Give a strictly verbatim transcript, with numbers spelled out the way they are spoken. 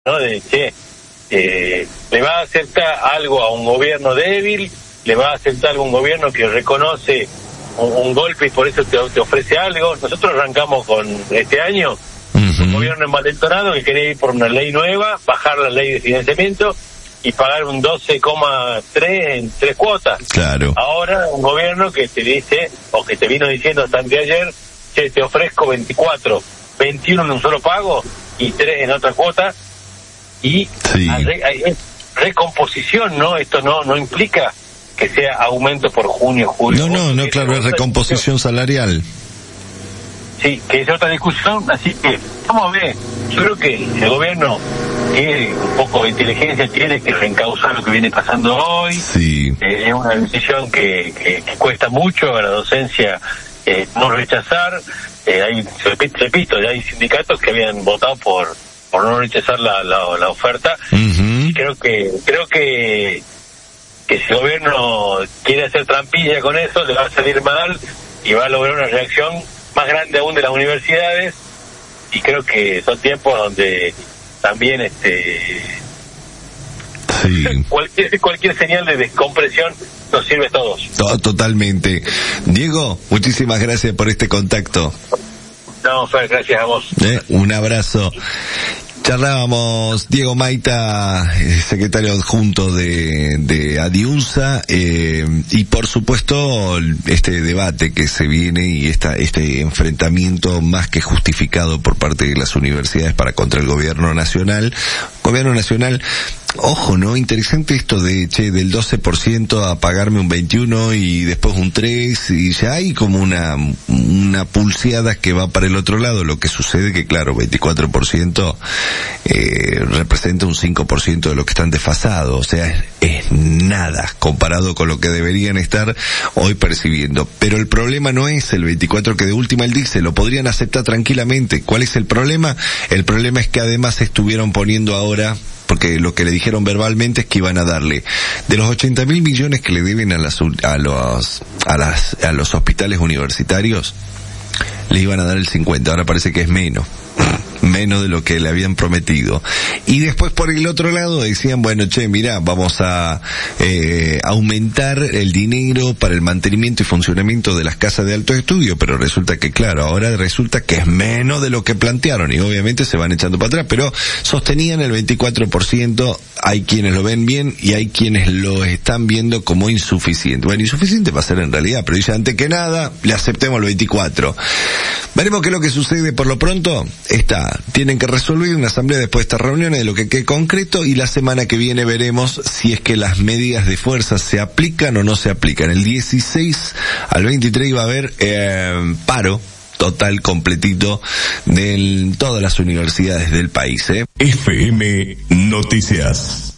¿no? De, che, eh, le va a aceptar algo a un gobierno débil, le va a aceptar algo a un gobierno que reconoce un, un golpe y por eso te, te ofrece algo. Nosotros arrancamos con este año uh-huh. un gobierno envalentonado que quería ir por una ley nueva, bajar la ley de financiamiento y pagar un doce coma tres en tres cuotas. Claro. Ahora un gobierno que te dice, o que te vino diciendo hasta anteayer, che, te ofrezco veinticuatro, veintiuno en un solo pago y tres en otra cuota. Y sí. hay, hay recomposición, ¿no? Esto no no implica que sea aumento por junio, julio. No, no, no, claro, es recomposición salarial. Sí, que es otra discusión, así que vamos a ver. Yo creo que el gobierno tiene un poco de inteligencia, tiene que reencauzar lo que viene pasando hoy. Sí. Eh, es una decisión que, que, que cuesta mucho a la docencia eh, no rechazar. Eh, hay, repito, ya hay sindicatos que habían votado por por no rechazar la, la, la oferta. Uh-huh. Y creo que creo que que si el gobierno quiere hacer trampilla con eso, le va a salir mal y va a lograr una reacción más grande aún de las universidades, y creo que son tiempos donde también este sí. cualquier cualquier señal de descompresión nos sirve a todos. Totalmente. Diego, muchísimas gracias por este contacto. No, Fer, gracias a vos. Eh, un abrazo. Charlábamos Diego Maita, secretario adjunto de, de ADIUNSA, eh, y por supuesto este debate que se viene y esta, este enfrentamiento más que justificado por parte de las universidades para contra el gobierno nacional. Gobierno nacional, ojo, ¿no? Interesante esto de, che, del doce por ciento a pagarme un veintiuno y después un tres, y ya hay como una, una pulseada que va para el otro lado. Lo que sucede que, claro, veinticuatro por ciento eh, representa un cinco por ciento de lo que están desfasados, o sea, es, es nada comparado con lo que deberían estar hoy percibiendo. Pero el problema no es el veinticuatro, que de última él dice, lo podrían aceptar tranquilamente. ¿Cuál es el problema? El problema es que además estuvieron poniendo ahora, porque lo que le dijeron verbalmente es que iban a darle de los ochenta mil millones que le deben a las a los a las a los hospitales universitarios, le iban a dar el cincuenta. Ahora parece que es menos menos de lo que le habían prometido. Y después por el otro lado decían, bueno, che, mirá, vamos a eh, aumentar el dinero para el mantenimiento y funcionamiento de las casas de alto estudio, pero resulta que, claro, ahora resulta que es menos de lo que plantearon y obviamente se van echando para atrás, pero sostenían el veinticuatro por ciento. Hay quienes lo ven bien y hay quienes lo están viendo como insuficiente. Bueno, insuficiente va a ser en realidad, pero dice, antes que nada, le aceptemos el veinticuatro. Veremos qué es lo que sucede. Por lo pronto está, tienen que resolver una asamblea después de estas reuniones de lo que quede concreto, y la semana que viene veremos si es que las medidas de fuerza se aplican o no se aplican. El dieciséis al veintitrés iba a haber eh, paro total completito de todas las universidades del país. ¿eh? F M Noticias.